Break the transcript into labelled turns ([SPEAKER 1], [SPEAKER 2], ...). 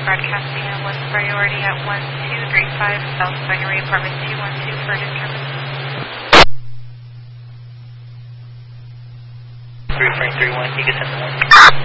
[SPEAKER 1] broadcasting at 1 priority at 1235 South Binary Apartment 212 for discovery.
[SPEAKER 2] 3.31, you can send the 1.